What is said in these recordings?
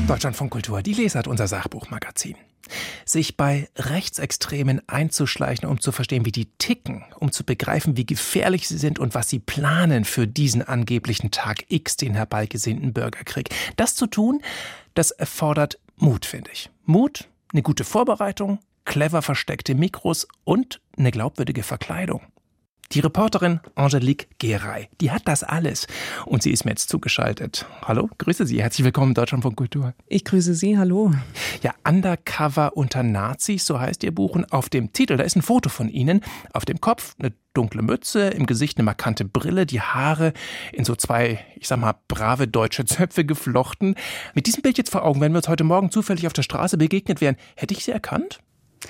Deutschlandfunk Kultur, die Lesart, unser Sachbuchmagazin. Sich bei Rechtsextremen einzuschleichen, um zu verstehen, wie die ticken, um zu begreifen, wie gefährlich sie sind und was sie planen für diesen angeblichen Tag X, den herbeigesehnten Bürgerkrieg. Das zu tun, das erfordert Mut, finde ich. Mut, eine gute Vorbereitung, clever versteckte Mikros und eine glaubwürdige Verkleidung. Die Reporterin Angelique Geray, die hat das alles. Und sie ist mir jetzt zugeschaltet. Hallo, grüße Sie. Herzlich willkommen in Deutschlandfunk Kultur. Ich grüße Sie, hallo. Ja, Undercover unter Nazis, so heißt Ihr Buch. Und auf dem Titel, da ist ein Foto von Ihnen. Auf dem Kopf eine dunkle Mütze, im Gesicht eine markante Brille, die Haare in so zwei, ich sag mal, brave deutsche Zöpfe geflochten. Mit diesem Bild jetzt vor Augen, wenn wir uns heute Morgen zufällig auf der Straße begegnet wären, hätte ich Sie erkannt?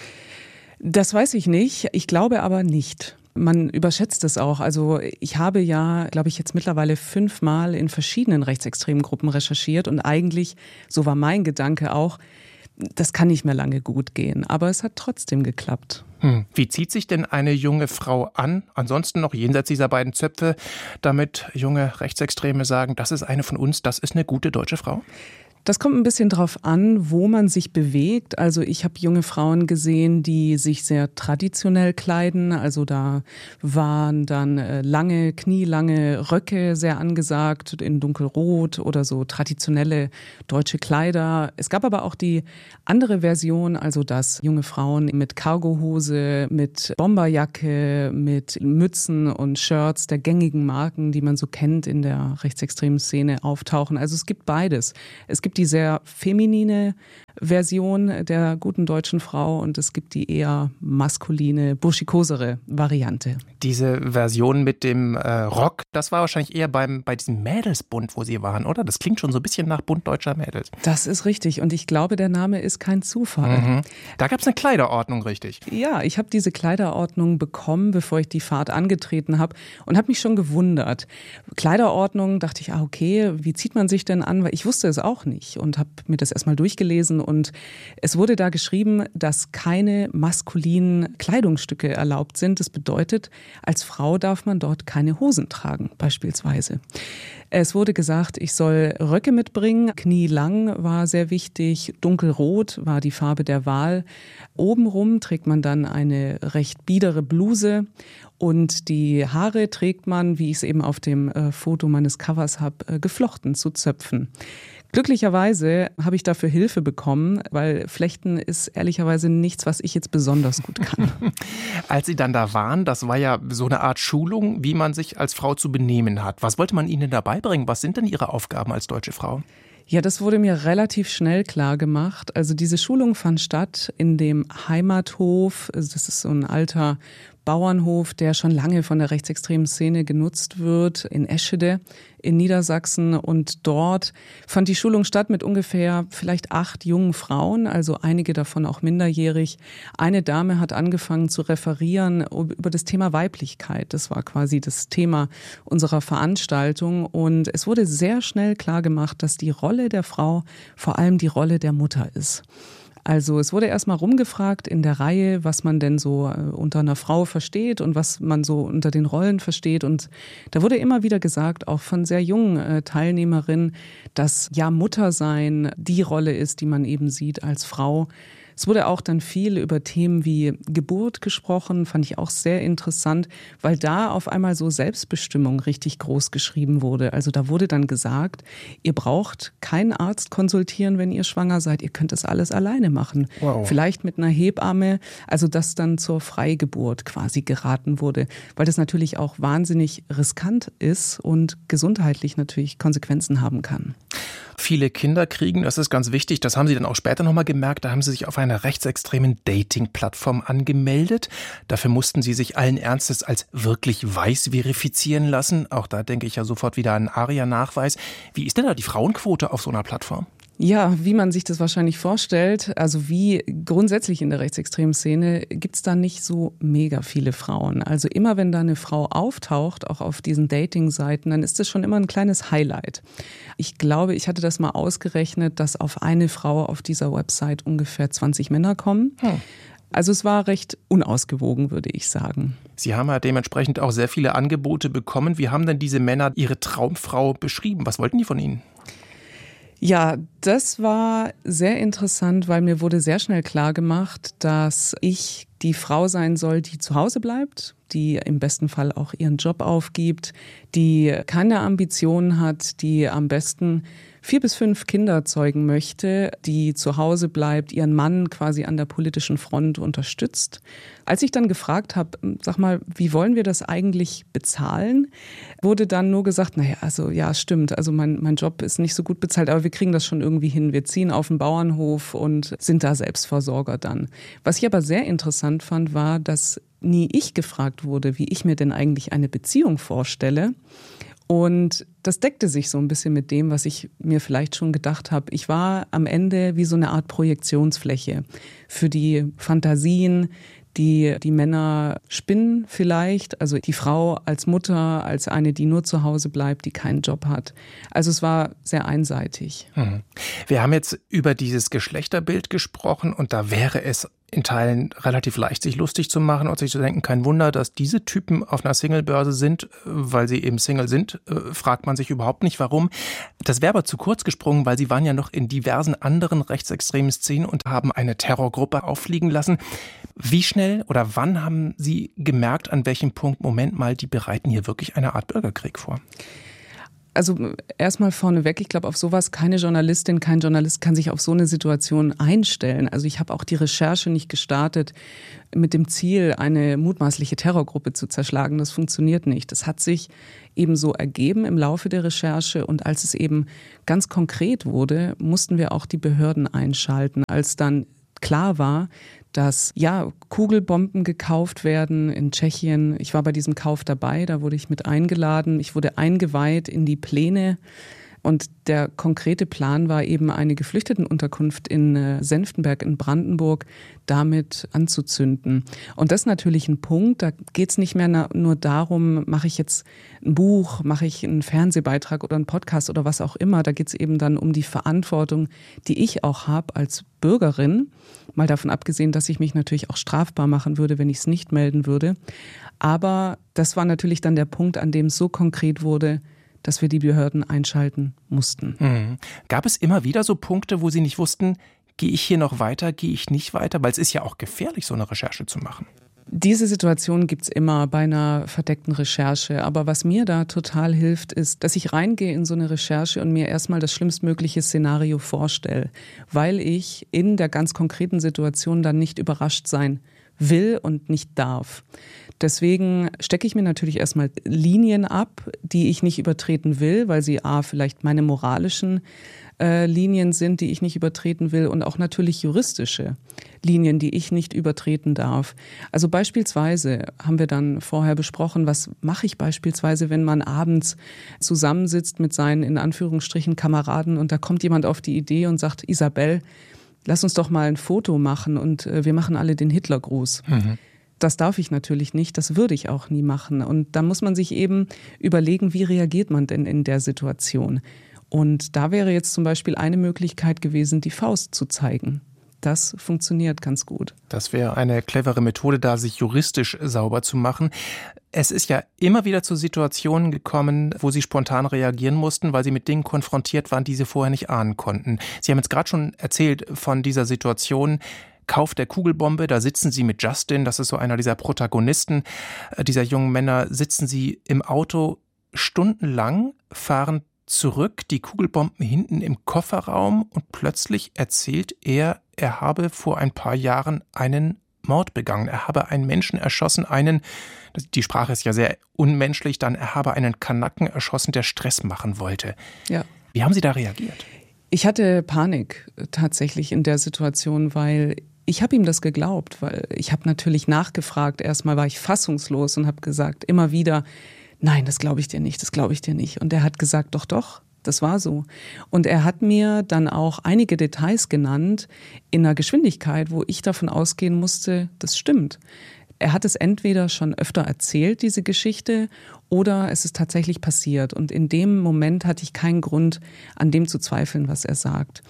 Das weiß ich nicht. Ich glaube aber nicht. Man überschätzt es auch. Also ich habe ja, glaube ich, jetzt mittlerweile 5-mal in verschiedenen rechtsextremen Gruppen recherchiert und eigentlich, so war mein Gedanke auch, das kann nicht mehr lange gut gehen. Aber es hat trotzdem geklappt. Wie zieht sich denn eine junge Frau an, ansonsten noch jenseits dieser beiden Zöpfe, damit junge Rechtsextreme sagen, das ist eine von uns, das ist eine gute deutsche Frau? Das kommt ein bisschen drauf an, wo man sich bewegt. Also ich habe junge Frauen gesehen, die sich sehr traditionell kleiden. Also da waren dann lange, knielange Röcke sehr angesagt, in dunkelrot oder so traditionelle deutsche Kleider. Es gab aber auch die andere Version, also dass junge Frauen mit Cargohose, mit Bomberjacke, mit Mützen und Shirts der gängigen Marken, die man so kennt in der rechtsextremen Szene, auftauchen. Also es gibt beides. Es gibt die sehr feminine Version der guten deutschen Frau und es gibt die eher maskuline, burschikosere Variante. Diese Version mit dem Rock, das war wahrscheinlich eher bei diesem Mädelsbund, wo Sie waren, oder? Das klingt schon so ein bisschen nach Bund deutscher Mädels. Das ist richtig und ich glaube, der Name ist kein Zufall. Da gab es eine Kleiderordnung, richtig? Ja, ich habe diese Kleiderordnung bekommen, bevor ich die Fahrt angetreten habe und habe mich schon gewundert. Kleiderordnung, dachte ich, okay, wie zieht man sich denn an? Weil ich wusste es auch nicht und habe mir das erstmal durchgelesen und es wurde da geschrieben, dass keine maskulinen Kleidungsstücke erlaubt sind. Das bedeutet, als Frau darf man dort keine Hosen tragen, beispielsweise. Es wurde gesagt, ich soll Röcke mitbringen. Knielang war sehr wichtig. Dunkelrot war die Farbe der Wahl. Obenrum trägt man dann eine recht biedere Bluse. Und die Haare trägt man, wie ich es eben auf dem Foto meines Covers habe, geflochten zu Zöpfen. Glücklicherweise habe ich dafür Hilfe bekommen, weil Flechten ist ehrlicherweise nichts, was ich jetzt besonders gut kann. Als Sie dann da waren, das war ja so eine Art Schulung, wie man sich als Frau zu benehmen hat. Was wollte man Ihnen dabei bringen? Was sind denn Ihre Aufgaben als deutsche Frau? Ja, das wurde mir relativ schnell klar gemacht. Also diese Schulung fand statt in dem Heimathof. Also das ist so ein alter Bauernhof, der schon lange von der rechtsextremen Szene genutzt wird, in Eschede in Niedersachsen. Und dort fand die Schulung statt mit ungefähr vielleicht 8 jungen Frauen, also einige davon auch minderjährig. Eine Dame hat angefangen zu referieren über das Thema Weiblichkeit. Das war quasi das Thema unserer Veranstaltung. Und es wurde sehr schnell klar gemacht, dass die Rolle der Frau vor allem die Rolle der Mutter ist. Also es wurde erstmal rumgefragt in der Reihe, was man denn so unter einer Frau versteht und was man so unter den Rollen versteht. Und da wurde immer wieder gesagt, auch von sehr jungen Teilnehmerinnen, dass ja Muttersein die Rolle ist, die man eben sieht als Frau. Es wurde auch dann viel über Themen wie Geburt gesprochen, fand ich auch sehr interessant, weil da auf einmal so Selbstbestimmung richtig groß geschrieben wurde. Also da wurde dann gesagt, ihr braucht keinen Arzt konsultieren, wenn ihr schwanger seid, ihr könnt das alles alleine machen. Wow. Vielleicht mit einer Hebamme, also dass dann zur Freigeburt quasi geraten wurde, weil das natürlich auch wahnsinnig riskant ist und gesundheitlich natürlich Konsequenzen haben kann. Viele Kinder kriegen, das ist ganz wichtig, das haben Sie dann auch später nochmal gemerkt, da haben Sie sich auf einer rechtsextremen Dating-Plattform angemeldet. Dafür mussten Sie sich allen Ernstes als wirklich weiß verifizieren lassen. Auch da denke ich ja sofort wieder an ARIA-Nachweis. Wie ist denn da die Frauenquote auf so einer Plattform? Ja, wie man sich das wahrscheinlich vorstellt, also wie grundsätzlich in der rechtsextremen Szene, gibt's da nicht so mega viele Frauen. Also immer wenn da eine Frau auftaucht, auch auf diesen Dating-Seiten, dann ist das schon immer ein kleines Highlight. Ich glaube, ich hatte das mal ausgerechnet, dass auf eine Frau auf dieser Website ungefähr 20 Männer kommen. Also es war recht unausgewogen, würde ich sagen. Sie haben ja dementsprechend auch sehr viele Angebote bekommen. Wie haben denn diese Männer ihre Traumfrau beschrieben? Was wollten die von Ihnen? Ja, das war sehr interessant, weil mir wurde sehr schnell klar gemacht, dass ich die Frau sein soll, die zu Hause bleibt, die im besten Fall auch ihren Job aufgibt, die keine Ambitionen hat, die am besten 4 bis 5 Kinder zeugen möchte, die zu Hause bleibt, ihren Mann quasi an der politischen Front unterstützt. Als ich dann gefragt habe, sag mal, wie wollen wir das eigentlich bezahlen, wurde dann nur gesagt, naja, also ja, stimmt, also mein Job ist nicht so gut bezahlt, aber wir kriegen das schon irgendwie hin. Wir ziehen auf den Bauernhof und sind da Selbstversorger dann. Was ich aber sehr interessant fand, war, dass nie ich gefragt wurde, wie ich mir denn eigentlich eine Beziehung vorstelle. Und das deckte sich so ein bisschen mit dem, was ich mir vielleicht schon gedacht habe. Ich war am Ende wie so eine Art Projektionsfläche für die Fantasien, die Männer spinnen vielleicht. Also die Frau als Mutter, als eine, die nur zu Hause bleibt, die keinen Job hat. Also es war sehr einseitig. Wir haben jetzt über dieses Geschlechterbild gesprochen und da wäre es in Teilen relativ leicht, sich lustig zu machen und sich zu denken, kein Wunder, dass diese Typen auf einer Singlebörse sind, weil sie eben Single sind, fragt man sich überhaupt nicht, warum. Das wäre aber zu kurz gesprungen, weil sie waren ja noch in diversen anderen rechtsextremen Szenen und haben eine Terrorgruppe auffliegen lassen. Wie schnell oder wann haben Sie gemerkt, an welchem Punkt, Moment mal, die bereiten hier wirklich eine Art Bürgerkrieg vor? Also erstmal vorneweg, ich glaube, auf sowas keine Journalistin, kein Journalist kann sich auf so eine Situation einstellen. Also ich habe auch die Recherche nicht gestartet mit dem Ziel, eine mutmaßliche Terrorgruppe zu zerschlagen. Das funktioniert nicht. Das hat sich eben so ergeben im Laufe der Recherche und als es eben ganz konkret wurde, mussten wir auch die Behörden einschalten, als dann klar war, dass Kugelbomben gekauft werden in Tschechien. Ich war bei diesem Kauf dabei, da wurde ich mit eingeladen. Ich wurde eingeweiht in die Pläne. Und der konkrete Plan war eben, eine Geflüchtetenunterkunft in Senftenberg in Brandenburg damit anzuzünden. Und das ist natürlich ein Punkt, da geht es nicht mehr nur darum, mache ich jetzt ein Buch, mache ich einen Fernsehbeitrag oder einen Podcast oder was auch immer. Da geht es eben dann um die Verantwortung, die ich auch habe als Bürgerin. Mal davon abgesehen, dass ich mich natürlich auch strafbar machen würde, wenn ich es nicht melden würde. Aber das war natürlich dann der Punkt, an dem es so konkret wurde, dass wir die Behörden einschalten mussten. Gab es immer wieder so Punkte, wo Sie nicht wussten, gehe ich hier noch weiter, gehe ich nicht weiter? Weil es ist ja auch gefährlich, so eine Recherche zu machen. Diese Situation gibt's immer bei einer verdeckten Recherche. Aber was mir da total hilft, ist, dass ich reingehe in so eine Recherche und mir erstmal das schlimmstmögliche Szenario vorstelle, weil ich in der ganz konkreten Situation dann nicht überrascht sein will und nicht darf. Deswegen stecke ich mir natürlich erstmal Linien ab, die ich nicht übertreten will, weil sie vielleicht meine moralischen Linien sind, die ich nicht übertreten will und auch natürlich juristische Linien, die ich nicht übertreten darf. Also beispielsweise haben wir dann vorher besprochen, was mache ich beispielsweise, wenn man abends zusammensitzt mit seinen in Anführungsstrichen Kameraden und da kommt jemand auf die Idee und sagt, Isabel, lass uns doch mal ein Foto machen und wir machen alle den Hitlergruß. Das darf ich natürlich nicht, das würde ich auch nie machen. Und da muss man sich eben überlegen, wie reagiert man denn in der Situation? Und da wäre jetzt zum Beispiel eine Möglichkeit gewesen, die Faust zu zeigen. Das funktioniert ganz gut. Das wäre eine clevere Methode, da sich juristisch sauber zu machen. Es ist ja immer wieder zu Situationen gekommen, wo Sie spontan reagieren mussten, weil Sie mit Dingen konfrontiert waren, die Sie vorher nicht ahnen konnten. Sie haben jetzt gerade schon erzählt von dieser Situation, Kauf der Kugelbombe, da sitzen Sie mit Justin, das ist so einer dieser Protagonisten, dieser jungen Männer, sitzen Sie im Auto stundenlang, fahren zurück, die Kugelbomben hinten im Kofferraum und plötzlich erzählt er habe vor ein paar Jahren einen Mord begangen. Er habe einen Menschen erschossen, die Sprache ist ja sehr unmenschlich, dann er habe einen Kanaken erschossen, der Stress machen wollte. Ja. Wie haben Sie da reagiert? Ich hatte Panik tatsächlich in der Situation, weil ich habe ihm das geglaubt, weil ich habe natürlich nachgefragt. Erstmal war ich fassungslos und habe gesagt, immer wieder, nein, das glaube ich dir nicht, das glaube ich dir nicht. Und er hat gesagt, doch, das war so. Und er hat mir dann auch einige Details genannt in einer Geschwindigkeit, wo ich davon ausgehen musste, das stimmt. Er hat es entweder schon öfter erzählt, diese Geschichte, oder es ist tatsächlich passiert. Und in dem Moment hatte ich keinen Grund, an dem zu zweifeln, was er sagt.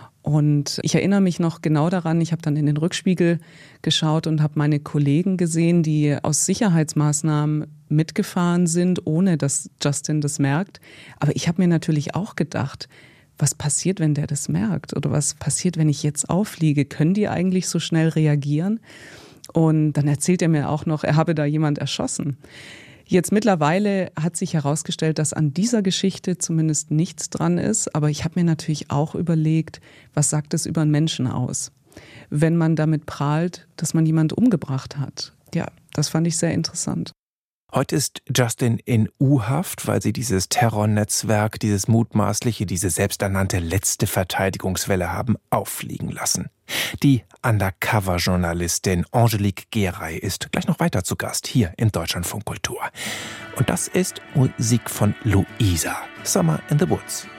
Und ich erinnere mich noch genau daran, ich habe dann in den Rückspiegel geschaut und habe meine Kollegen gesehen, die aus Sicherheitsmaßnahmen mitgefahren sind, ohne dass Justin das merkt. Aber ich habe mir natürlich auch gedacht, was passiert, wenn der das merkt? Oder was passiert, wenn ich jetzt auffliege? Können die eigentlich so schnell reagieren? Und dann erzählt er mir auch noch, er habe da jemand erschossen. Jetzt mittlerweile hat sich herausgestellt, dass an dieser Geschichte zumindest nichts dran ist. Aber ich habe mir natürlich auch überlegt, was sagt es über einen Menschen aus, wenn man damit prahlt, dass man jemand umgebracht hat. Ja, das fand ich sehr interessant. Heute ist Justin in U-Haft, weil sie dieses Terrornetzwerk, dieses mutmaßliche, diese selbsternannte letzte Verteidigungswelle haben auffliegen lassen. Die Undercover-Journalistin Angelique Geray ist gleich noch weiter zu Gast hier in Deutschlandfunk Kultur. Und das ist Musik von Luisa, Summer in the Woods.